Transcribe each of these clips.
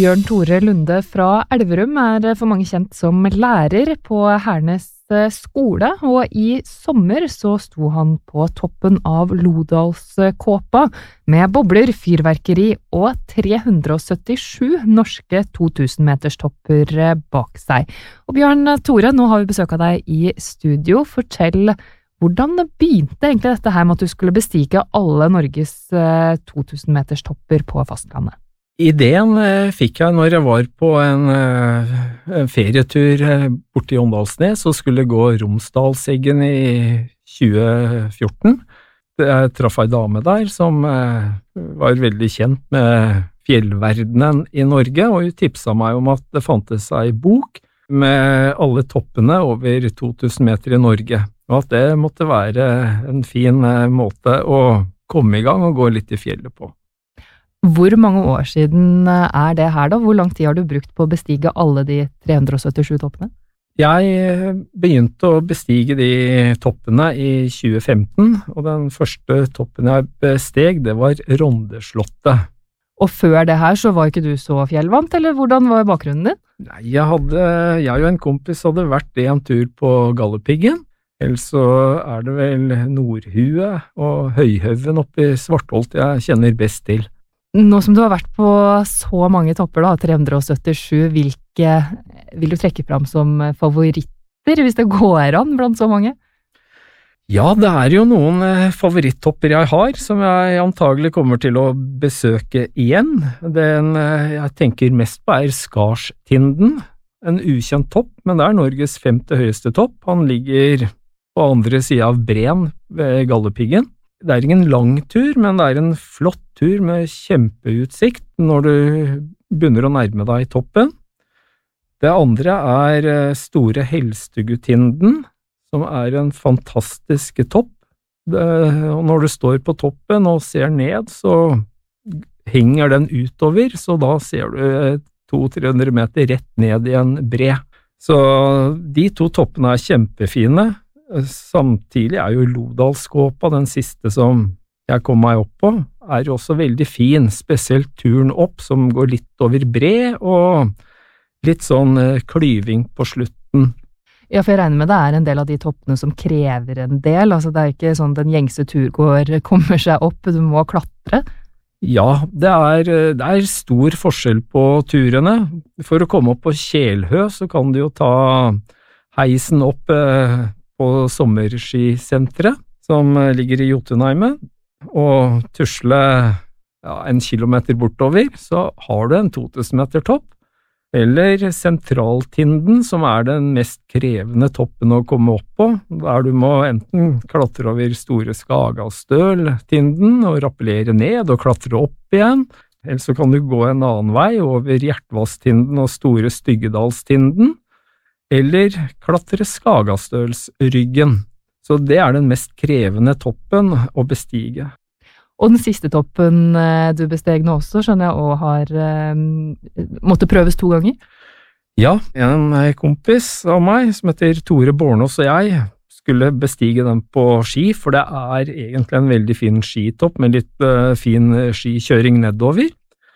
Bjørn Tore Lunde fra Elverum for mange kjent som lærer på Hernes skole, og i sommer så sto han på toppen av Lodalskåpa med bobler, fyrverkeri og 377 norske 2000-meterstopper bak seg. Og Bjørn Tore, nå har vi besøk av deg i studio. Fortell, hvordan begynte egentlig dette her med at du skulle bestige alle Norges 2000-meterstopper på fastlandet? Ideen fikk jeg når jeg var på en ferietur borte i Åndalsnes og skulle gå Romsdalseggen i 2014. Jeg traff ei dame der som var veldig kjent med fjellverdenen i Norge, og hun tipsa meg om at det fantes ei bok med alle toppene over 2000 meter i Norge, og at det måtte være en fin måte å komme i gang og gå litt i fjellet på. Hvor mange år siden det her da? Hvor lang tid har du brukt på å bestige alle de 377 toppene? Jeg begynte å bestige de toppene i 2015, og den første toppen jeg besteg, det var Rondeslottet. Og før det her så var ikke du så fjellvant, eller hvordan var bakgrunnen din? Nei, jeg og en kompis hadde vært en tur på Galdhøpiggen, ellers så det vel Nordhue og Høyhaugen oppe i Svartholt jeg kjenner best til. Nå som du har vært på så mange topper, da, 377, hvilke vil du trekke fram som favoritter, hvis det går an blant så mange? Ja, det jo noen favorittopper jeg har, som jeg antagelig kommer til å besøke igjen. Den jeg tenker mest på Skarstinden, en ukjent topp, men det Norges 5. høyeste topp. Han ligger på andre siden av Bren ved Galdhøpiggen. Det ingen lang tur, men det en flott tur med kjempeutsikt når du begynner å nærme deg toppen. Det andre Store Helstugutinden, som en fantastisk topp. Og når du står på toppen og ser ned, så henger den utover, så da ser du 200-300 meter rett ned i en bre. Så de to toppene kjempefine. Samtidig jo Lodalskåpa, den siste som jeg kom meg opp på, jo også veldig fin, spesielt turen opp som går litt over bre og litt sånn klyving på slutten. Ja, for jeg regner med det en del av de toppene som krever en del, altså det ikke sånn den gjengse turgåer kommer seg opp, du må klatre. Ja, det stor forskjell på turene. For å komme opp på Kjelhø så kan du jo ta heisen opp på sommerskisenteret, som ligger i Jotunheimen, og tusle 1 kilometer bortover, så har du en 2000 meter topp, eller Sentraltinden, som den mest krevende toppen å komme opp på, der du må enten klatre over Store Skagastøltinden og rappellere ned og klatre opp igjen, eller så kan du gå en annen vei over Hjertvasstinden og Store Styggedalstinden, eller klatre Skagastølsryggen. Så det den mest krevende toppen å bestige. Og den siste toppen du besteg nå også, skjønner jeg, og har måttet prøves 2 ganger? Ja, en kompis av meg, som heter Tore Bornås og jeg, skulle bestige den på ski, for det egentlig en veldig fin skitopp med litt fin skikjøring nedover.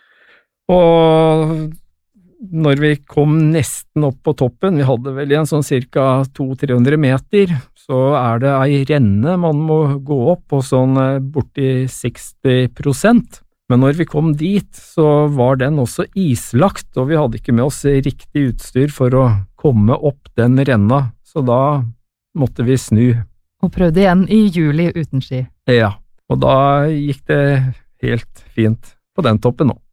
Og når vi kom nesten opp på toppen, vi hadde vel en sånn cirka 200-300 meter, så det ei renne man må gå opp på sånn borti 60%. Men når vi kom dit, så var den også islagt, og vi hadde ikke med oss riktig utstyr for å komme opp den renna, så da måtte vi snu. Og prøvde igjen i juli uten ski. Ja, og da gikk det helt fint på den toppen nå.